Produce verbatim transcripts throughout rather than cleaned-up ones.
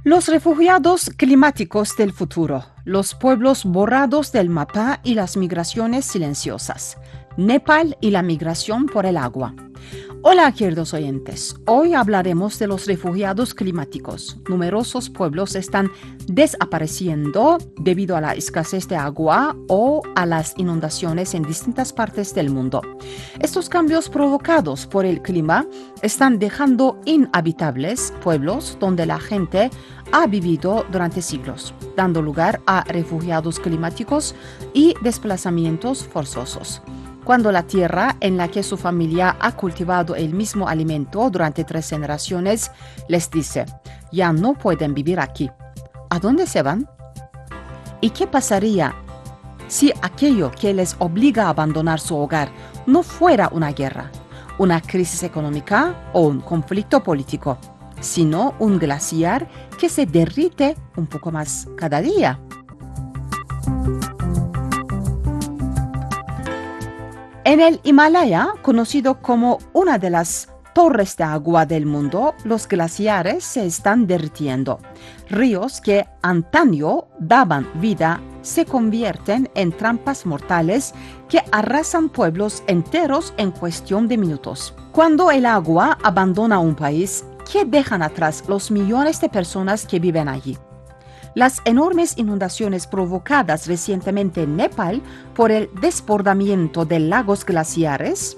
Los refugiados climáticos del futuro, los pueblos borrados del mapa y las migraciones silenciosas. Nepal y la migración por el agua. Hola, queridos oyentes. Hoy hablaremos de los refugiados climáticos. Numerosos pueblos están desapareciendo debido a la escasez de agua o a las inundaciones en distintas partes del mundo. Estos cambios provocados por el clima están dejando inhabitables pueblos donde la gente ha vivido durante siglos, dando lugar a refugiados climáticos y desplazamientos forzosos. Cuando la tierra en la que su familia ha cultivado el mismo alimento durante tres generaciones les dice, ya no pueden vivir aquí. ¿A dónde se van? ¿Y qué pasaría si aquello que les obliga a abandonar su hogar no fuera una guerra, una crisis económica o un conflicto político, sino un glaciar que se derrite un poco más cada día? En el Himalaya, conocido como una de las torres de agua del mundo, los glaciares se están derritiendo. Ríos que antaño daban vida se convierten en trampas mortales que arrasan pueblos enteros en cuestión de minutos. Cuando el agua abandona un país, ¿qué dejan atrás los millones de personas que viven allí? Las enormes inundaciones provocadas recientemente en Nepal por el desbordamiento de lagos glaciares,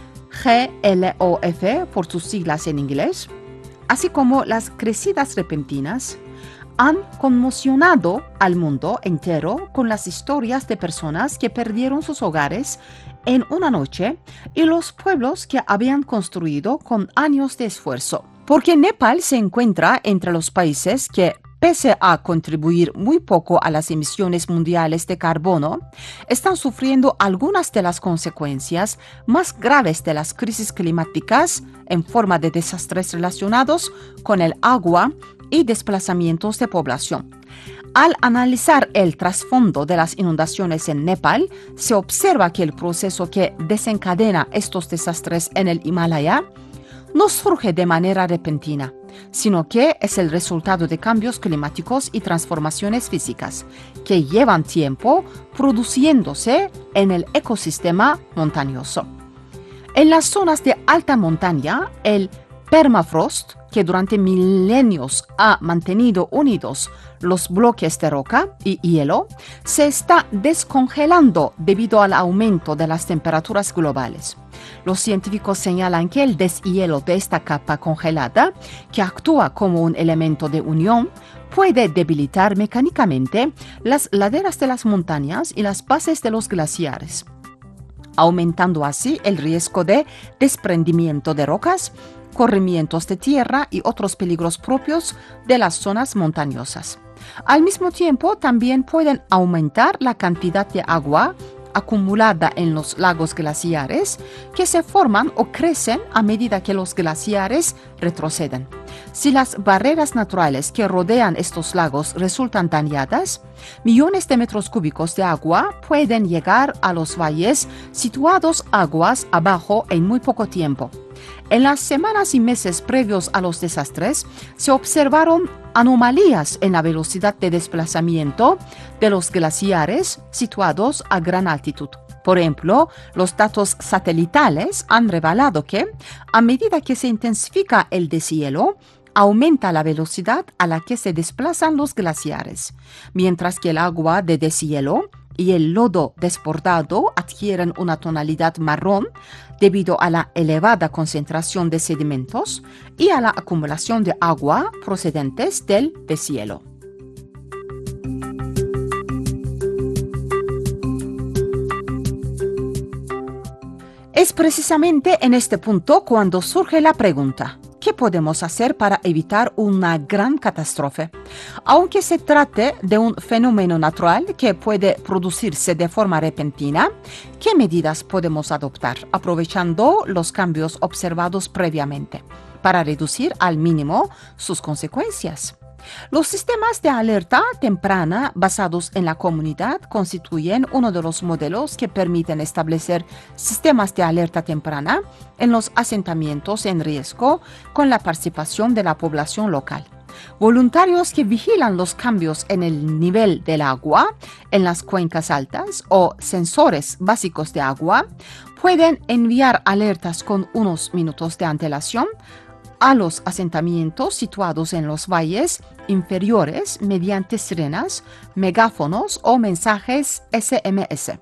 G L O F por sus siglas en inglés, así como las crecidas repentinas, han conmocionado al mundo entero con las historias de personas que perdieron sus hogares en una noche y los pueblos que habían construido con años de esfuerzo. Porque Nepal se encuentra entre los países que, pese a contribuir muy poco a las emisiones mundiales de carbono, están sufriendo algunas de las consecuencias más graves de las crisis climáticas en forma de desastres relacionados con el agua y desplazamientos de población. Al analizar el trasfondo de las inundaciones en Nepal, se observa que el proceso que desencadena estos desastres en el Himalaya no surge de manera repentina, sino que es el resultado de cambios climáticos y transformaciones físicas que llevan tiempo produciéndose en el ecosistema montañoso. En las zonas de alta montaña, el permafrost, que durante milenios ha mantenido unidos los bloques de roca y hielo, se está descongelando debido al aumento de las temperaturas globales. Los científicos señalan que el deshielo de esta capa congelada, que actúa como un elemento de unión, puede debilitar mecánicamente las laderas de las montañas y las bases de los glaciares, aumentando así el riesgo de desprendimiento de rocas, corrimientos de tierra y otros peligros propios de las zonas montañosas. Al mismo tiempo, también pueden aumentar la cantidad de agua acumulada en los lagos glaciares que se forman o crecen a medida que los glaciares retroceden. Si las barreras naturales que rodean estos lagos resultan dañadas, millones de metros cúbicos de agua pueden llegar a los valles situados aguas abajo en muy poco tiempo. En las semanas y meses previos a los desastres, se observaron anomalías en la velocidad de desplazamiento de los glaciares situados a gran altitud. Por ejemplo, los datos satelitales han revelado que, a medida que se intensifica el deshielo, aumenta la velocidad a la que se desplazan los glaciares, mientras que el agua de deshielo y el lodo desbordado adquieren una tonalidad marrón debido a la elevada concentración de sedimentos y a la acumulación de agua procedentes del deshielo. Es precisamente en este punto cuando surge la pregunta: ¿qué podemos hacer para evitar una gran catástrofe? Aunque se trate de un fenómeno natural que puede producirse de forma repentina, ¿qué medidas podemos adoptar aprovechando los cambios observados previamente para reducir al mínimo sus consecuencias? Los sistemas de alerta temprana basados en la comunidad constituyen uno de los modelos que permiten establecer sistemas de alerta temprana en los asentamientos en riesgo con la participación de la población local. Voluntarios que vigilan los cambios en el nivel del agua en las cuencas altas o sensores básicos de agua pueden enviar alertas con unos minutos de antelación a los asentamientos situados en los valles inferiores mediante sirenas, megáfonos o mensajes S M S.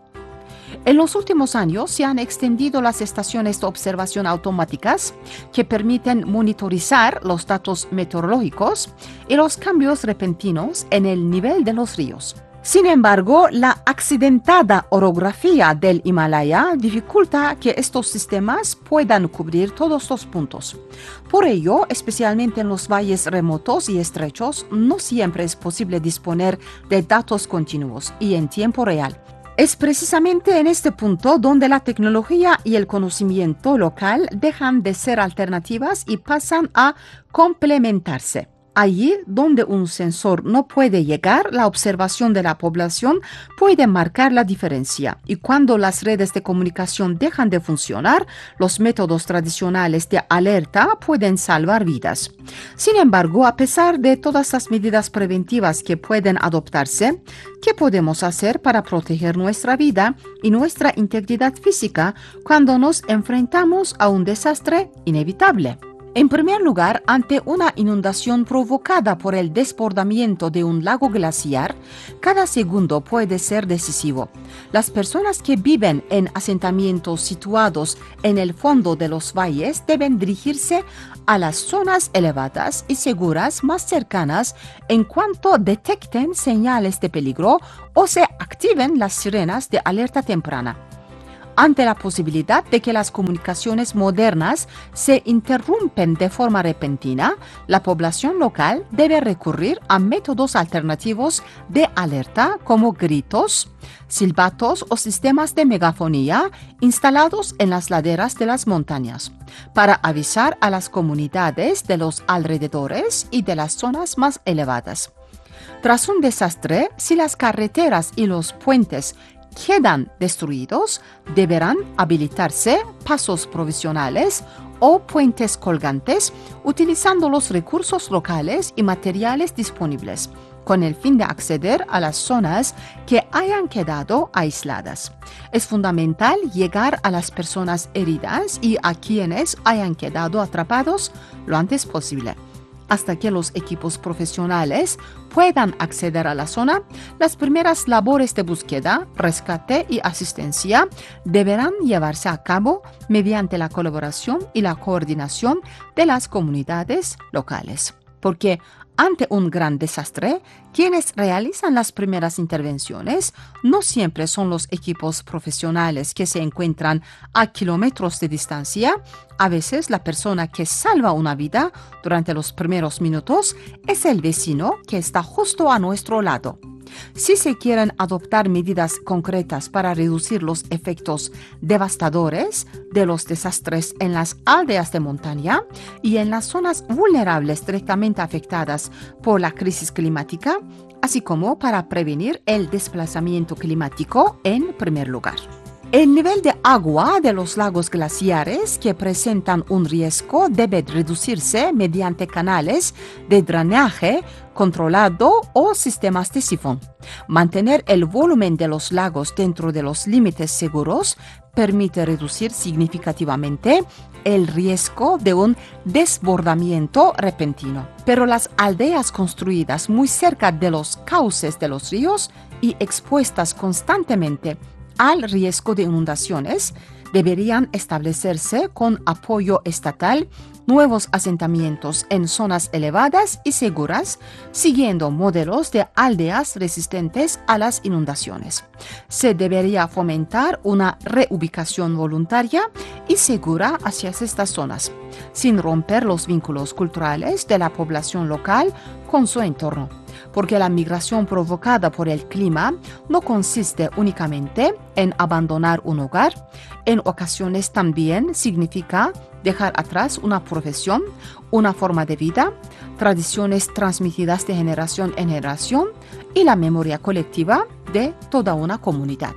En los últimos años se han extendido las estaciones de observación automáticas que permiten monitorizar los datos meteorológicos y los cambios repentinos en el nivel de los ríos. Sin embargo, la accidentada orografía del Himalaya dificulta que estos sistemas puedan cubrir todos los puntos. Por ello, especialmente en los valles remotos y estrechos, no siempre es posible disponer de datos continuos y en tiempo real. Es precisamente en este punto donde la tecnología y el conocimiento local dejan de ser alternativas y pasan a complementarse. Allí donde un sensor no puede llegar, la observación de la población puede marcar la diferencia. Y cuando las redes de comunicación dejan de funcionar, los métodos tradicionales de alerta pueden salvar vidas. Sin embargo, a pesar de todas las medidas preventivas que pueden adoptarse, ¿qué podemos hacer para proteger nuestra vida y nuestra integridad física cuando nos enfrentamos a un desastre inevitable? En primer lugar, ante una inundación provocada por el desbordamiento de un lago glaciar, cada segundo puede ser decisivo. Las personas que viven en asentamientos situados en el fondo de los valles deben dirigirse a las zonas elevadas y seguras más cercanas en cuanto detecten señales de peligro o se activen las sirenas de alerta temprana. Ante la posibilidad de que las comunicaciones modernas se interrumpen de forma repentina, la población local debe recurrir a métodos alternativos de alerta como gritos, silbatos o sistemas de megafonía instalados en las laderas de las montañas para avisar a las comunidades de los alrededores y de las zonas más elevadas. Tras un desastre, si las carreteras y los puentes quedan destruidos, deberán habilitarse pasos provisionales o puentes colgantes utilizando los recursos locales y materiales disponibles, con el fin de acceder a las zonas que hayan quedado aisladas. Es fundamental llegar a las personas heridas y a quienes hayan quedado atrapados lo antes posible. Hasta que los equipos profesionales puedan acceder a la zona, las primeras labores de búsqueda, rescate y asistencia deberán llevarse a cabo mediante la colaboración y la coordinación de las comunidades locales. Porque ante un gran desastre, quienes realizan las primeras intervenciones no siempre son los equipos profesionales que se encuentran a kilómetros de distancia. A veces la persona que salva una vida durante los primeros minutos es el vecino que está justo a nuestro lado. Si se quieren adoptar medidas concretas para reducir los efectos devastadores de los desastres en las aldeas de montaña y en las zonas vulnerables directamente afectadas por la crisis climática, así como para prevenir el desplazamiento climático en primer lugar. El nivel de agua de los lagos glaciares que presentan un riesgo debe reducirse mediante canales de drenaje controlado o sistemas de sifón. Mantener el volumen de los lagos dentro de los límites seguros permite reducir significativamente el riesgo de un desbordamiento repentino. Pero las aldeas construidas muy cerca de los cauces de los ríos y expuestas constantemente al riesgo de inundaciones deberían establecerse con apoyo estatal nuevos asentamientos en zonas elevadas y seguras, siguiendo modelos de aldeas resistentes a las inundaciones. Se debería fomentar una reubicación voluntaria y segura hacia estas zonas, sin romper los vínculos culturales de la población local con su entorno, porque la migración provocada por el clima no consiste únicamente en abandonar un hogar, en ocasiones también significa dejar atrás una profesión, una forma de vida, tradiciones transmitidas de generación en generación y la memoria colectiva de toda una comunidad.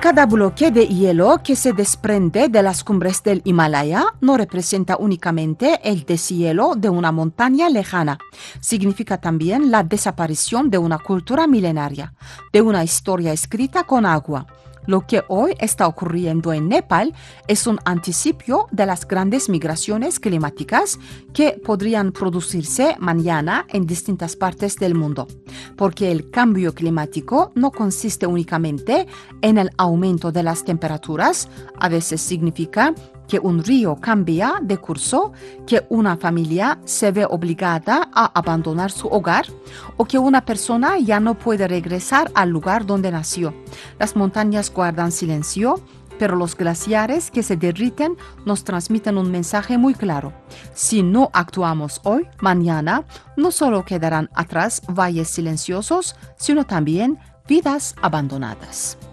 Cada bloque de hielo que se desprende de las cumbres del Himalaya no representa únicamente el deshielo de una montaña lejana. Significa también la desaparición de una cultura milenaria, de una historia escrita con agua. Lo que hoy está ocurriendo en Nepal es un anticipio de las grandes migraciones climáticas que podrían producirse mañana en distintas partes del mundo, porque el cambio climático no consiste únicamente en el aumento de las temperaturas, a veces significa que un río cambia de curso, que una familia se ve obligada a abandonar su hogar o que una persona ya no puede regresar al lugar donde nació. Las montañas guardan silencio, pero los glaciares que se derriten nos transmiten un mensaje muy claro. Si no actuamos hoy, mañana no solo quedarán atrás valles silenciosos, sino también vidas abandonadas.